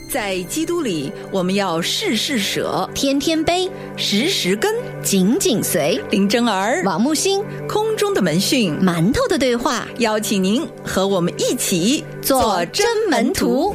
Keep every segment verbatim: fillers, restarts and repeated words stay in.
在基督里，我们要事事舍， 天天悲， 时时跟， 紧紧随。 林真儿、 王木星， 空中的门讯， 馒头的对话， 邀请您和我们一起做真门徒。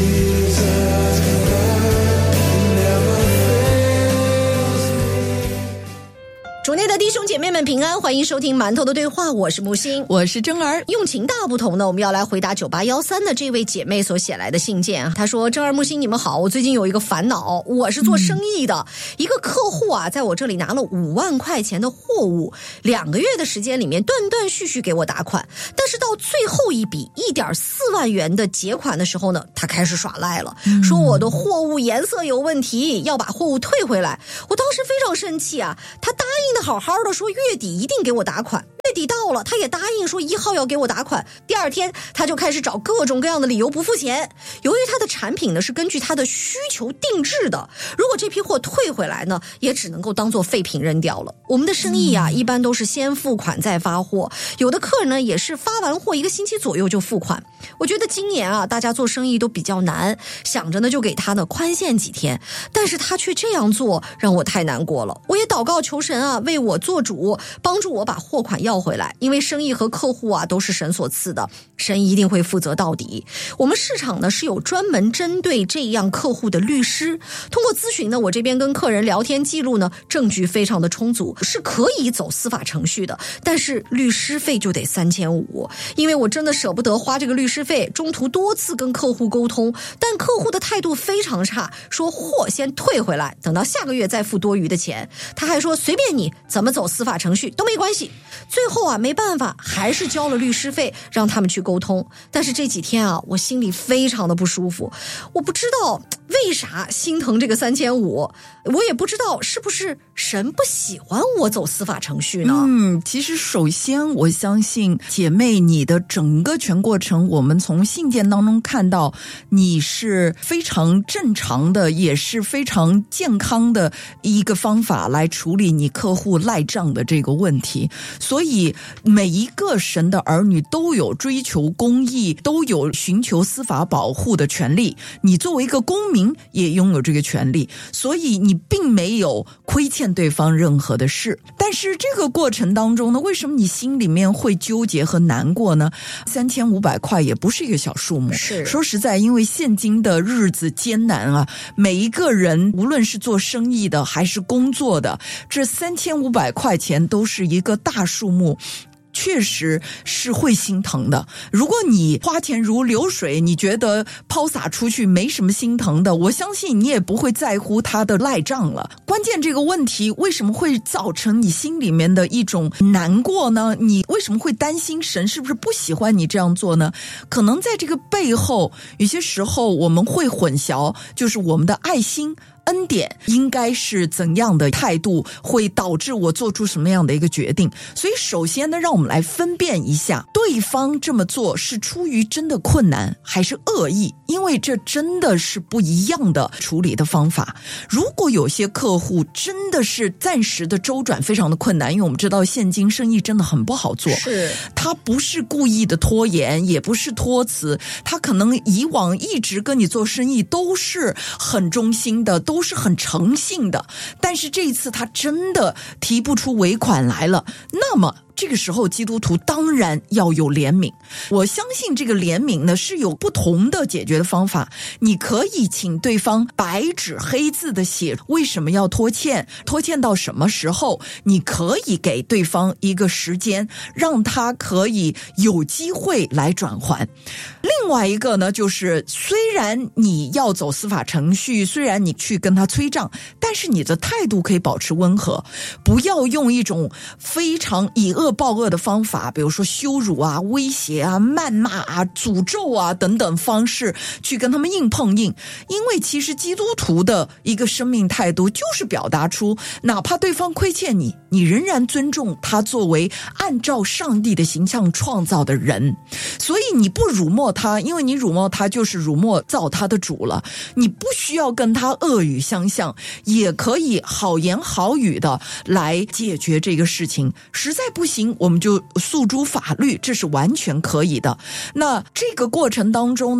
主内的弟兄姐妹们平安，欢迎收听馒头的对话，我是木星， 我是真儿。 用情大不同呢，我们要来回答九八一三的这位姐妹所写来的信件啊。她说：真儿、木星你们好，我最近有一个烦恼，我是做生意的、嗯、一个客户啊，在我这里拿了五万块钱的货物，两个月的时间里面断断续续给我打款，但是到最后一笔 一点四万元的结款的时候呢，他开始耍赖了、嗯、说我的货物颜色有问题，要把货物退回来。我当时非常生气啊，他答应的好好的说月底一定给我打款，月底到了他也答应说一号要给我打款，第二天他就开始找各种各样的理由不付钱。由于他的产品呢是根据他的需求定制的，如果这批货退回来呢，也只能够当做废品扔掉了。我们的生意啊、嗯、一般都是先付款再发货，有的客人呢也是发完货一个星期左右就付款。我觉得今年啊大家做生意都比较难，想着呢就给他呢宽限几天，但是他却这样做让我太难过了。我也祷告求神啊为我做主，帮助我把货款要回来，因为生意和客户啊都是神所赐的，神一定会负责到底。我们市场呢是有专门针对这样客户的律师，通过咨询呢，我这边跟客人聊天记录呢，证据非常的充足，是可以走司法程序的，但是律师费就得三千五，因为我真的舍不得花这个律师费，中途多次跟客户沟通，但客户的态度非常差，说货先退回来，等到下个月再付多余的钱。他还说随便你怎么走司法程序都没关系。最后啊没办法，还是交了律师费让他们去沟通。但是这几天啊我心里非常的不舒服，我不知道为啥心疼这个三千五，我也不知道是不是神不喜欢我走司法程序呢？ 嗯，其实首先我相信姐妹你的整个全过程，我们从信件当中看到你是非常正常的，也是非常健康的一个方法来处理你客户赖账的这个问题。所以每一个神的儿女都有追求公义，都有寻求司法保护的权利，你作为一个公民也拥有这个权利，所以你并没有亏欠对方任何的事。但是这个过程当中呢，为什么你心里面会纠结和难过呢？三千五百块也不是一个小数目， 是说实在，因为现今的日子艰难啊，每一个人无论是做生意的还是工作的，这三千五百块钱都是一个大数目，确实是会心疼的。如果你花钱如流水，你觉得抛洒出去没什么心疼的，我相信你也不会在乎他的赖账了。关键这个问题为什么会造成你心里面的一种难过呢？你为什么会担心神是不是不喜欢你这样做呢？可能在这个背后，有些时候我们会混淆，就是我们的爱心恩典应该是怎样的态度，会导致我做出什么样的一个决定。所以首先呢，让我们来分辨一下对方这么做是出于真的困难还是恶意，因为这真的是不一样的处理的方法。如果有些客户真的是暂时的周转非常的困难，因为我们知道现今生意真的很不好做， 是他不是故意的拖延，也不是托辞，他可能以往一直跟你做生意都是很忠心的，都是很诚信的，但是这一次他真的提不出尾款来了，那么这个时候基督徒当然要有怜悯。我相信这个怜悯呢是有不同的解决的方法，你可以请对方白纸黑字的写为什么要拖欠，拖欠到什么时候，你可以给对方一个时间，让他可以有机会来转还。另外一个呢，就是虽然你要走司法程序，虽然你去跟他催账，但是你的态度可以保持温和，不要用一种非常以恶报恶的方法，比如说羞辱啊、威胁啊、谩骂啊、诅咒啊等等方式去跟他们硬碰硬。因为其实基督徒的一个生命态度就是表达出，哪怕对方亏欠你，你仍然尊重他作为按照上帝的形象创造的人，所以你不辱没他，因为你辱没他就是辱没造他的主了。你不需要跟他恶语相向，也可以好言好语的来解决这个事情。实在不行，我们就诉诸法律，这是完全可以的。那这个过程当中呢，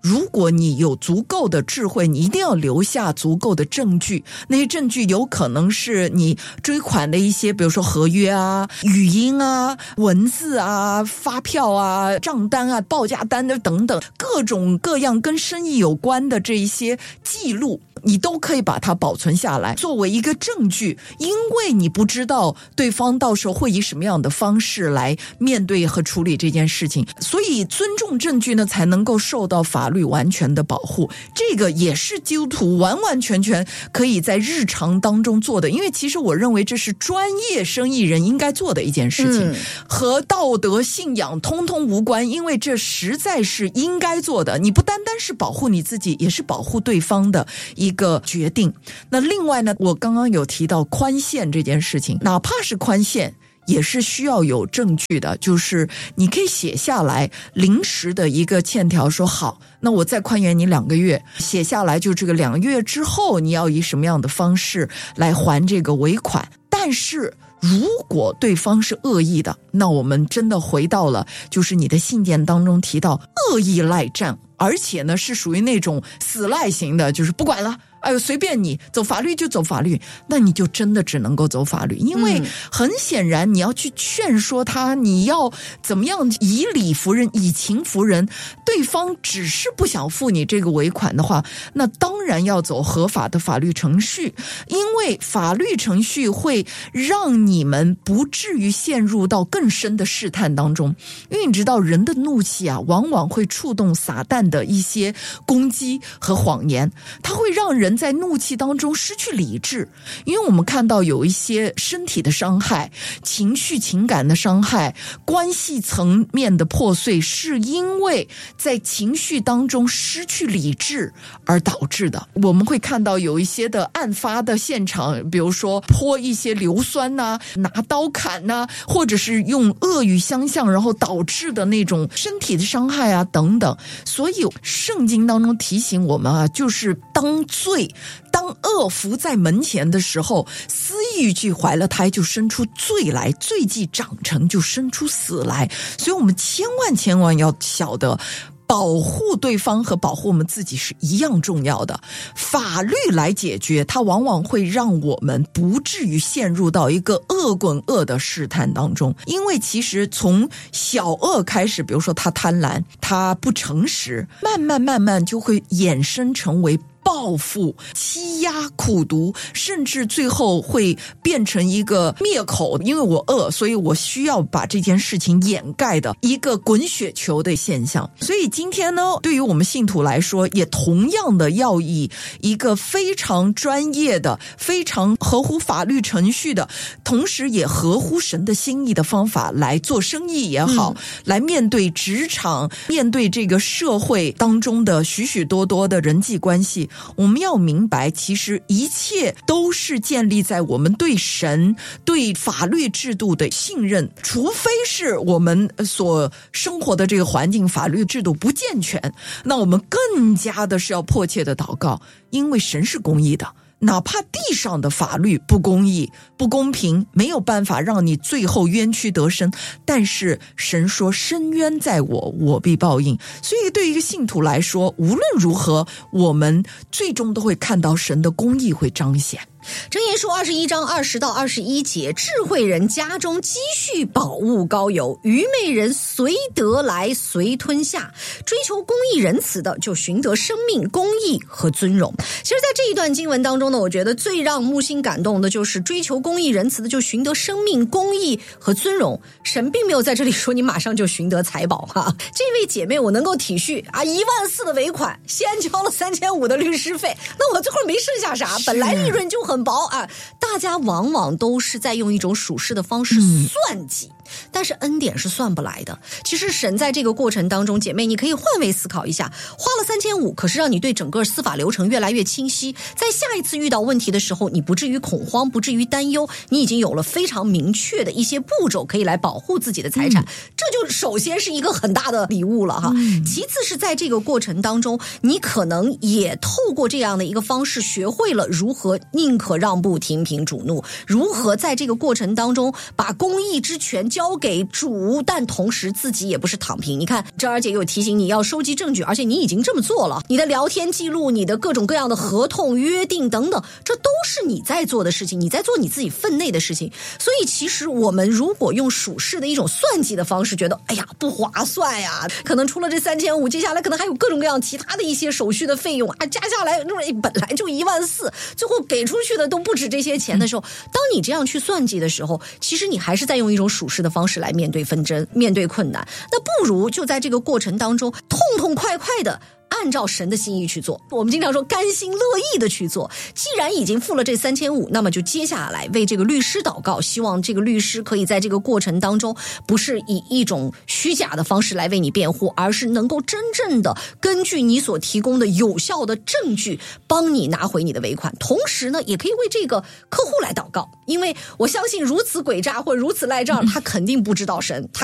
如果你有足够的智慧，你一定要留下足够的证据。那些证据有可能是你追款的一些，比如说合约啊、语音啊、文字啊、发票啊、账单啊、报价单的等等，各种各样跟生意有关的这一些记录，你都可以把它保存下来，作为一个证据。因为你不知道对方到时候会以什么样的方式来面对和处理这件事情，所以尊重证据呢，才能够受到法律完全的保护。这个也是基督徒完完全全可以在日常当中做的，因为其实我认为这是专业生意人应该做的一件事情，嗯、和道德信仰通通无关，因为这实在是应该做的。你不单单是保护你自己，也是保护对方的一个决定。那另外呢，我刚刚有提到宽限这件事情，哪怕是宽限也是需要有证据的，就是你可以写下来临时的一个欠条，说好，那我再宽限你两个月，写下来就这个两个月之后你要以什么样的方式来还这个尾款。但是如果对方是恶意的，那我们真的回到了就是你的信件当中提到恶意赖账，而且呢是属于那种死赖型的，就是不管了，哎呦随便你，走法律就走法律，那你就真的只能够走法律。因为很显然你要去劝说他，你要怎么样以理服人以情服人，对方只是不想付你这个尾款的话，那当然要走合法的法律程序，因为法律程序会让你们不至于陷入到更深的试探当中。因为你知道人的怒气啊，往往会触动撒旦的一些攻击和谎言，它会让人在怒气当中失去理智。因为我们看到有一些身体的伤害、情绪情感的伤害、关系层面的破碎，是因为在情绪当中失去理智而导致的。我们会看到有一些的案发的现场，比如说泼一些硫酸啊，拿刀砍啊，或者是用恶语相向，然后导致的那种身体的伤害啊等等。所以圣经当中提醒我们啊，就是当罪当恶伏在门前的时候，私欲既怀了胎，就生出罪来，罪既长成，就生出死来。所以我们千万千万要晓得，保护对方和保护我们自己是一样重要的。法律来解决，它往往会让我们不至于陷入到一个恶滚恶的试探当中。因为其实从小恶开始，比如说他贪婪，他不诚实，慢慢慢慢就会衍生成为报复、欺压、苦毒，甚至最后会变成一个灭口，因为我饿，所以我需要把这件事情掩盖的一个滚雪球的现象。所以今天呢，对于我们信徒来说，也同样的要以一个非常专业的、非常合乎法律程序的，同时也合乎神的心意的方法来做生意也好、嗯、来面对职场，面对这个社会当中的许许多多的人际关系。我们要明白，其实一切都是建立在我们对神、对法律制度的信任，除非是我们所生活的这个环境法律制度不健全，那我们更加的是要迫切的祷告，因为神是公义的。哪怕地上的法律不公义、不公平，没有办法让你最后冤屈得生，但是神说深渊在我，我必报应。所以对于一个信徒来说，无论如何，我们最终都会看到神的公义会彰显。 箴言书二十一章二十到二十一节，智慧人家中积蓄宝物高有，愚昧人随得来随吞下。追求公义仁慈的，就寻得生命、公义和尊荣。其实在这一段经文当中呢，我觉得最让木心感动的就是追求公义仁慈的，就寻得生命、公义和尊荣。神并没有在这里说你马上就寻得财宝哈、啊。这位姐妹我能够体恤啊，一万四的尾款，先交了三千五的律师费，那我最后没剩下啥，本来利润就很薄啊，大家往往都是在用一种属世的方式算计、嗯、但是恩典是算不来的。其实神在这个过程当中，姐妹你可以换位思考一下，花了三千五，可是让你对整个司法流程越来越清晰，在下一次遇到问题的时候，你不至于恐慌，不至于担忧，你已经有了非常明确的一些步骤可以来保护自己的财产、嗯、这就首先是一个很大的礼物了哈、嗯、其次是在这个过程当中，你可能也透过这样的一个方式学会了如何宁可让步停平。 平主怒，如何在这个过程当中把公义之权交给主，但同时自己也不是躺平。你看珍儿姐有提醒你要收集证据，而且你已经这么做了，你的聊天记录，你的各种各样的合同约定等等，这都是你在做的事情，你在做你自己分内的事情。所以其实我们如果用属世的一种算计的方式，觉得哎呀不划算呀，可能除了这三千五，接下来可能还有各种各样其他的一些手续的费用啊，加下来本来就一万四，最后给出去的都不止这些钱的时候，当你这样去算计的时候，其实你还是在用一种属世的方式来面对纷争，面对困难。那不如就在这个过程当中痛痛快快的按照神的心意去做。我们经常说甘心乐意的去做，既然已经付了这三千五，那么就接下来为这个律师祷告，希望这个律师可以在这个过程当中不是以一种虚假的方式来为你辩护，而是能够真正的根据你所提供的有效的证据帮你拿回你的尾款。同时呢也可以为这个客户来祷告，因为我相信如此诡诈或如此赖账，他肯定不知道神，他